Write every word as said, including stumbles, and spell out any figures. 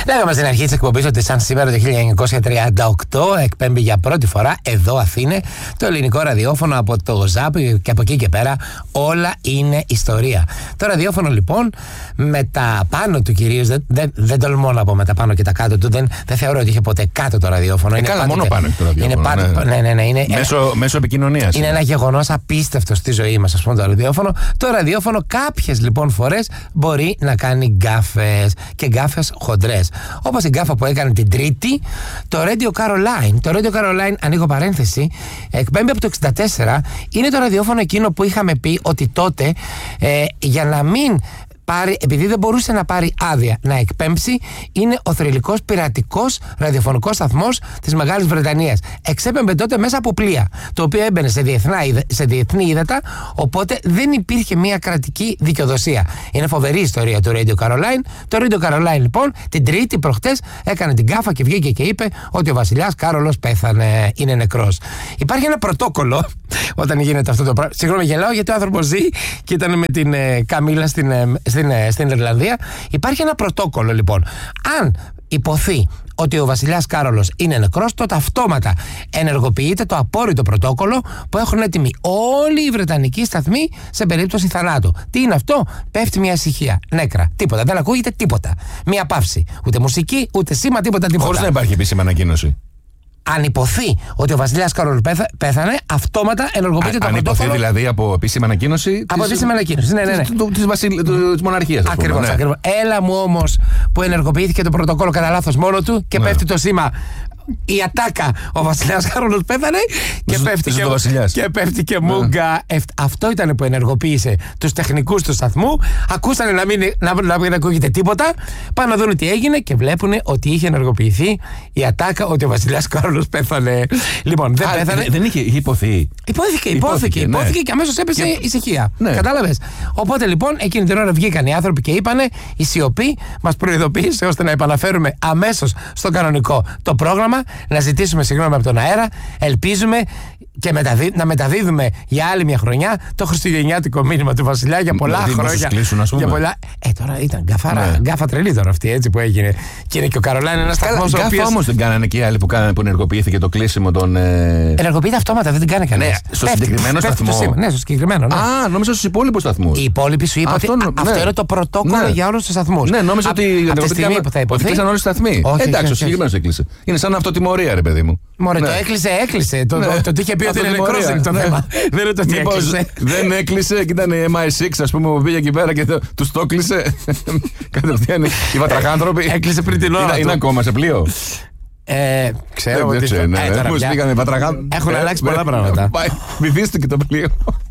Λέγαμε στην αρχή της εκπομπής ότι σαν σήμερα το χίλια εννιακόσια τριάντα οκτώ εκπέμπει για πρώτη φορά εδώ Αθήνε το ελληνικό ραδιόφωνο από το ΖΑΠ και από εκεί και πέρα όλα είναι ιστορία. Το ραδιόφωνο λοιπόν με τα πάνω του κυρίως, δεν, δεν, δεν τολμώ να πω με τα πάνω και τα κάτω του, δεν, δεν θεωρώ ότι είχε ποτέ κάτω το ραδιόφωνο. Ε, είναι καλά, πάντοτε, μόνο πάνω το ραδιόφωνο. Είναι πάντοτε, ναι. Ναι, ναι, ναι, είναι μέσω, ένα, μέσω επικοινωνίας. Είναι, είναι ένα γεγονός απίστευτο στη ζωή μας, ας πούμε, το ραδιόφωνο. Το ραδιόφωνο κάποιες λοιπόν φορές μπορεί να κάνει γκάφες και γκάφες χοντρές. Όπως η γκάφα που έκανε την Τρίτη, το Radio Caroline. Το Radio Caroline, ανοίγω παρένθεση, εκπέμπει από το εξήντα τέσσερα. Είναι το ραδιόφωνο εκείνο που είχαμε πει ότι τότε ε, για να μην πάρει, επειδή δεν μπορούσε να πάρει άδεια να εκπέμψει, είναι ο θρυλικός πειρατικός ραδιοφωνικός σταθμός της Μεγάλης Βρετανίας. Εξέπεμπε τότε μέσα από πλοία, το οποίο έμπαινε σε, διεθνά, σε διεθνή ύδατα, οπότε δεν υπήρχε μια κρατική δικαιοδοσία. Είναι φοβερή η ιστορία του Radio Caroline. Το Radio Caroline λοιπόν την Τρίτη προχτές έκανε την γκάφα και βγήκε και είπε ότι ο βασιλιάς Κάρολος πέθανε, είναι νεκρός. Υπάρχει ένα πρωτόκολλο όταν γίνεται αυτό το πράγμα. Συγγνώμη, γελάω γιατί ο άνθρωπος ζει και ήταν με την ε, Καμίλα στην, ε, στην, ε, στην Ιρλανδία. Υπάρχει ένα πρωτόκολλο λοιπόν. Αν υποθεί ότι ο βασιλιάς Κάρολος είναι νεκρός, τότε αυτόματα ενεργοποιείται το απόρριτο πρωτόκολλο που έχουν έτοιμοι όλοι οι βρετανικοί σταθμοί σε περίπτωση θανάτου. Τι είναι αυτό? Πέφτει μια ησυχία. Νέκρα. Τίποτα. Δεν ακούγεται τίποτα. Μια παύση. Ούτε μουσική, ούτε σήμα, τίποτα. τίποτα. Χωρίς να υπάρχει επίσημη ανακοίνωση. Αν υποθεί ότι ο βασιλιάς Κάρολος πέθανε, αυτόματα ενεργοποιείται το αν πρωτόκολλο. υποθεί δηλαδή από επίσημη ανακοίνωση. Από επίσημη ανακοίνωση, ναι, ναι, ναι. Της, βασιλ... της μοναρχίας. Ακριβώς, ναι. ακριβώς. Έλα μου όμως που ενεργοποιήθηκε το πρωτόκολλο κατά λάθος μόνο του και ναι. πέφτει το σήμα. Η ατάκα, ο βασιλιάς Κάρολος πέθανε και, Ζ, πέφτει και, και πέφτει και μούγκα. Ναι. Αυτό ήταν που ενεργοποίησε τους τεχνικούς του σταθμού. Ακούσανε να μην, να, να μην ακούγεται τίποτα. Πάνε να δουν τι έγινε και βλέπουν ότι είχε ενεργοποιηθεί η ατάκα ότι ο βασιλιάς Κάρολος πέθανε. Λοιπόν, δεν Α, πέθανε. Δεν είχε υποθεί. Υπόθηκε, υπόθηκε, υπόθηκε, ναι. και αμέσως έπεσε και... ησυχία. Ναι. Κατάλαβες. Οπότε λοιπόν εκείνη την ώρα βγήκαν οι άνθρωποι και είπανε η σιωπή μας προειδοποίησε ώστε να επαναφέρουμε αμέσως στο κανονικό το πρόγραμμα. Να ζητήσουμε συγγνώμη από τον αέρα. Ελπίζουμε και μεταδί, να μεταδίδουμε για άλλη μια χρονιά το χριστουγεννιάτικο μήνυμα του βασιλιά για πολλά δηλαδή, χρόνια. Κλείσουν, ας πούμε. Για πολλά... Ε, τώρα ήταν γκαφάρα, ναι. γκάφα τρελή τώρα αυτή έτσι που έγινε. Και είναι και ο Καρολάιν ένας σταθμός. Γκάφα οποίος... όμως δεν κάνανε και οι άλλοι που, κάνανε, που ενεργοποιήθηκε το κλείσιμο των. Ε... Ενεργοποιείται αυτόματα, δεν την κάνει κανένα. Ναι, στο πέφτει, συγκεκριμένο πέφτει σταθμό. Ναι, στο συγκεκριμένο. Ναι. Α, νόμιζα στους υπόλοιπους σταθμούς. Οι υπόλοιποι σου είπαν ότι ναι. αυτό είναι το πρωτόκολλο ναι. για όλους τους σταθμούς. Ναι, νόμιζα ότι. Από τη στιγμή που θα υποθεί. Κλείσαν όλοι οι σταθμοί. Εντάξει, ο συγκεκριμένος έκλεισε. Είναι σαν αυτοτιμωρία, ρε παιδί μου. Μωρέ, το έκλεισε, έκλεισε. Το ότι είχε πει ότι είναι νεκρός είναι το θέμα. Δεν είναι το ότι έκλεισε. Δεν έκλεισε και ήταν η εμ άι εξ, ας πούμε, που πήγε εκεί πέρα και τους το έκλεισε. Κατευθείαν οι βατραχάνθρωποι. Έκλεισε πριν την ώρα. Είναι ακόμα σε πλοίο. Ε, ξέρω ότι. Έχουν αλλάξει πολλά πράγματα. Έχουν αλλάξει πολλά πράγματα. Βυθίστηκε το πλοίο.